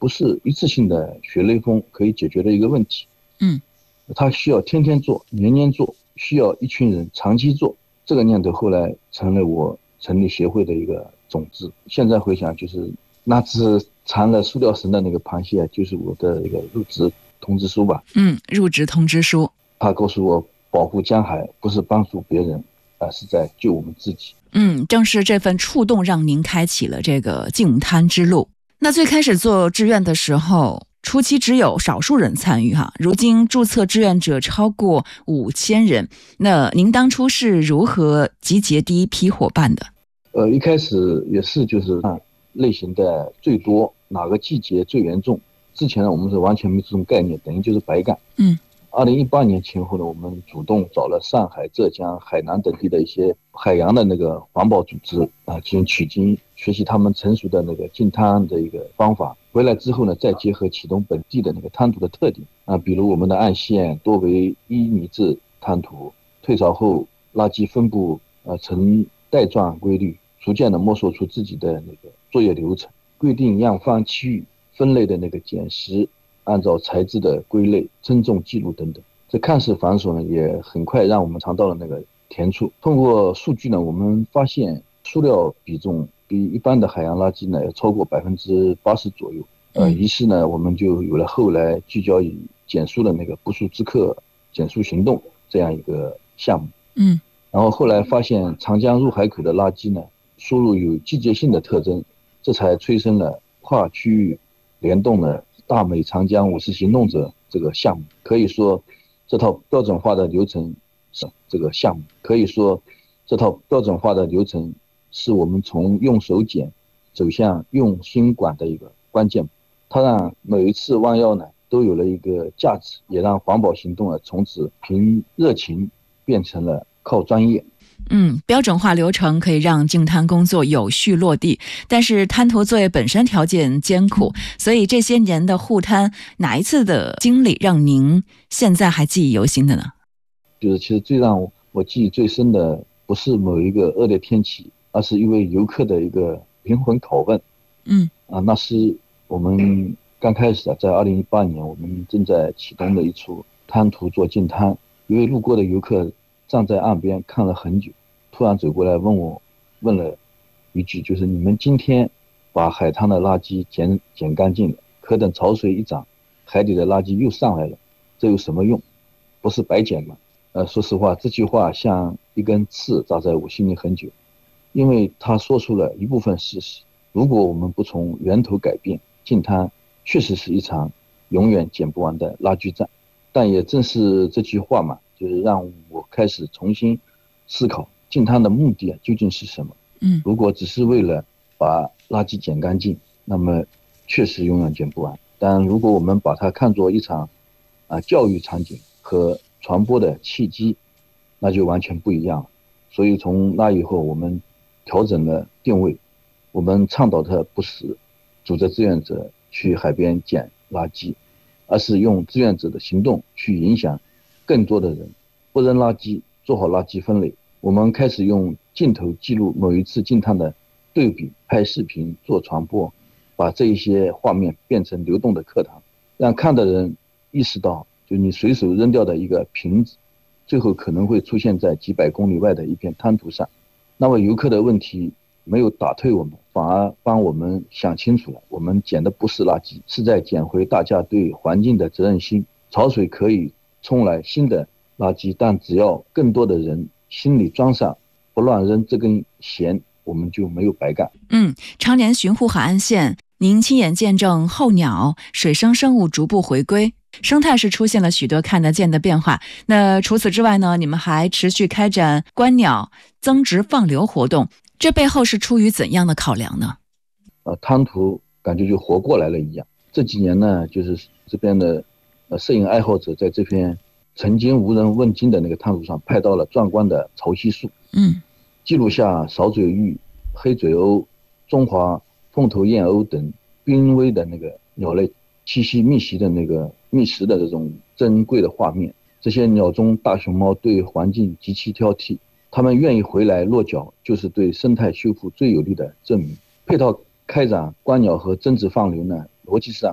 不是一次性的血雷锋可以解决的一个问题。它需要天天做，年年做，需要一群人长期做。这个念头后来成了我成立协会的一个种子。现在回想，就是那只缠了塑料绳的那个螃蟹，就是我的一个入职通知书吧。 入职通知书。 他告诉我，保护江海不是帮助别人，而是在救我们自己。 正是这份触动让您开启了这个净滩之路。那最开始做志愿的时候，初期只有少数人参与哈，如今注册志愿者超过5000人。那您当初是如何集结第一批伙伴的？ 一开始也是就是看类型的最多，哪个季节最严重。之前呢，我们是完全没这种概念，等于就是白干。2018年前后呢，我们主动找了上海、浙江、海南等地的一些海洋的那个环保组织进行取经，学习他们成熟的那个净滩的一个方法。回来之后呢，再结合启动本地的那个滩涂的特点比如我们的岸线多为1米制滩涂，退潮后垃圾分布呈带状规律，逐渐的摸索出自己的那个作业流程，规定样方区域分类的那个捡拾，按照材质的归类、称重记录等等。这看似繁琐呢，也很快让我们尝到了那个甜处。通过数据呢，我们发现塑料比重比一般的海洋垃圾呢要超过80%左右。于是呢，我们就有了后来聚焦于减塑的那个不速之客减塑行动这样一个项目。然后后来发现长江入海口的垃圾呢，输入有季节性的特征，这才催生了跨区域联动的大美长江50行动者这个项目。可以说这套标准化的流程是我们从用手捡走向用心管的一个关键。它让每一次弯腰呢都有了一个价值，也让环保行动从此凭热情变成了靠专业。 标准化流程可以让净滩工作有序落地，但是滩涂作业本身条件艰苦，所以这些年的护滩，哪一次的经历让您现在还记忆犹新的呢？ 就是其实最让我记忆最深的不是某一个恶劣天气，而是一位游客的一个灵魂拷问。那是我们刚开始在2018年，我们正在启动的一处滩涂做净滩，一位路过的游客站在岸边看了很久，突然走过来问了一句，就是你们今天把海滩的垃圾捡干净了，可等潮水一涨，海底的垃圾又上来了，这有什么用？不是白捡吗？说实话，这句话像一根刺扎在我心里很久，因为他说出了一部分事实。如果我们不从源头改变，净滩确实是一场永远捡不完的拉锯战。但也正是这句话嘛，就是让我开始重新思考净滩的目的究竟是什么。如果只是为了把垃圾捡干净，那么确实永远捡不完。但如果我们把它看作一场教育场景和传播的契机，那就完全不一样了。所以从那以后，我们调整了定位，我们倡导的不是组织志愿者去海边捡垃圾，而是用志愿者的行动去影响更多的人，不扔垃圾，做好垃圾分类。我们开始用镜头记录某一次净滩的对比，拍视频做传播，把这一些画面变成流动的课堂，让看的人意识到，就你随手扔掉的一个瓶子，最后可能会出现在几百公里外的一片滩涂上。那么游客的问题没有打退我们，反而帮我们想清楚了，我们捡的不是垃圾，是在捡回大家对环境的责任心。潮水可以冲来新的垃圾，但只要更多的人心里装上不乱扔这根弦，我们就没有白干。 常年巡护海岸线，您亲眼见证候鸟、水生生物逐步回归，生态是出现了许多看得见的变化。那除此之外呢，你们还持续开展观鸟增值放流活动，这背后是出于怎样的考量呢？ 滩涂感觉就活过来了一样。这几年呢，就是这边的摄影爱好者在这片曾经无人问津的那个滩涂上拍到了壮观的潮汐树，记录下少嘴鹬、黑嘴鸥、中华凤头燕鸥等濒危的那个鸟类栖息觅食的这种珍贵的画面。这些鸟中大熊猫对环境极其挑剔，它们愿意回来落脚，就是对生态修复最有力的证明。配套开展观鸟和增值放流呢，逻辑上